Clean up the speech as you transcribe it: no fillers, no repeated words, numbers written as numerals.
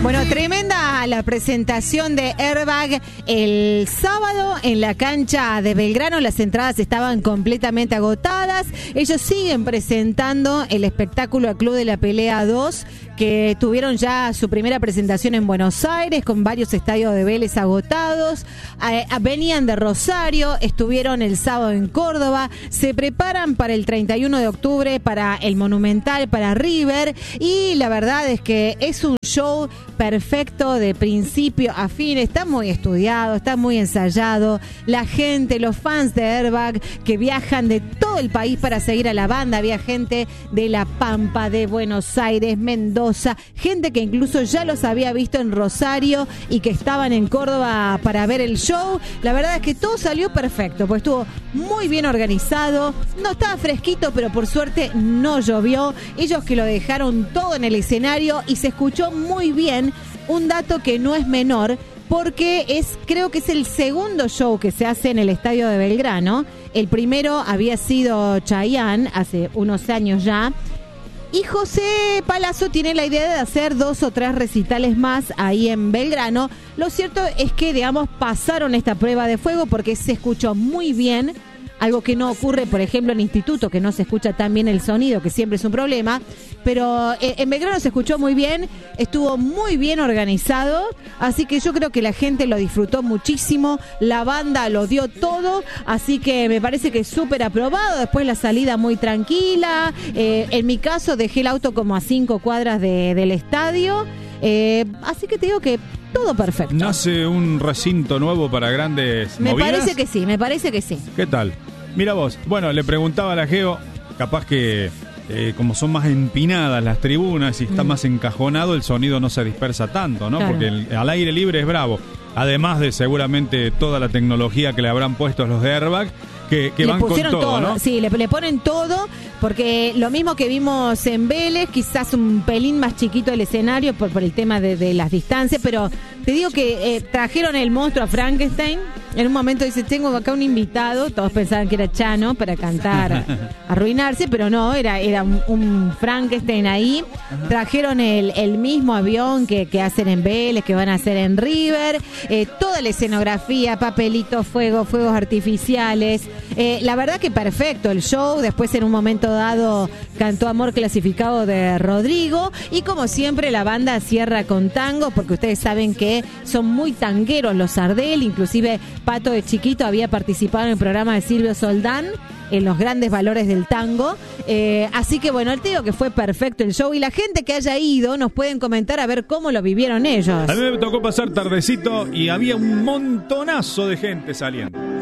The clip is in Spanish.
Bueno, tremenda la presentación de Airbag el sábado en la cancha de Belgrano. Las entradas estaban completamente agotadas. Ellos siguen presentando el espectáculo al Club de la Pelea 2, que tuvieron ya su primera presentación en Buenos Aires con varios estadios de Vélez agotados. Venían de Rosario, estuvieron el sábado en Córdoba, se preparan para el 31 de octubre para el Monumental, para River, y la verdad es que es un show perfecto de principio a fin. Está muy estudiado, está muy ensayado. La gente, los fans de Airbag que viajan de todo el país para seguir a la banda, había gente de La Pampa, de Buenos Aires, Mendoza, gente que incluso ya los había visto en Rosario y que estaban en Córdoba para ver el show. La verdad es que todo salió perfecto, pues estuvo muy bien organizado. No estaba fresquito, pero por suerte no llovió. Ellos que lo dejaron todo en el escenario y se escuchó muy bien. Un dato que no es menor, porque creo que es el segundo show que se hace en el estadio de Belgrano. El primero había sido Chayanne hace unos años ya. Y José Palazzo tiene la idea de hacer 2 o 3 recitales más ahí en Belgrano. Lo cierto es que, digamos, pasaron esta prueba de fuego porque se escuchó muy bien. Algo que no ocurre, por ejemplo, en Instituto, que no se escucha tan bien el sonido, que siempre es un problema. Pero en Belgrano se escuchó muy bien, estuvo muy bien organizado, así que yo creo que la gente lo disfrutó muchísimo, la banda lo dio todo, así que me parece que es súper aprobado. Después la salida muy tranquila, en mi caso dejé el auto como a 5 cuadras del estadio, así que te digo que todo perfecto. ¿Nace un recinto nuevo para grandes movidas? Me parece que sí. ¿Qué tal? Mira vos, bueno, le preguntaba a la Geo, capaz que como son más empinadas las tribunas y está más encajonado, el sonido no se dispersa tanto, ¿no? Claro. Porque al aire libre es bravo. Además de seguramente toda la tecnología que le habrán puesto los de Airbag, que van con todo, ¿no? Sí, le ponen todo, porque lo mismo que vimos en Vélez, quizás un pelín más chiquito el escenario por el tema de las distancias, pero te digo que trajeron el monstruo a Frankenstein. En un momento dice, tengo acá un invitado, todos pensaban que era Chano para cantar, arruinarse, pero no, era un Frankenstein ahí. Trajeron el mismo avión que hacen en Vélez, que van a hacer en River, toda la escenografía, papelitos, fuegos artificiales. La verdad que perfecto el show. Después en un momento dado cantó Amor Clasificado de Rodrigo, y como siempre la banda cierra con tango, porque ustedes saben que son muy tangueros los Ardel. Inclusive Pato de chiquito había participado en el programa de Silvio Soldán en los grandes valores del tango, así que bueno, te digo que fue perfecto el show, y la gente que haya ido nos pueden comentar a ver cómo lo vivieron ellos. A mí me tocó pasar tardecito y había un montonazo de gente saliendo.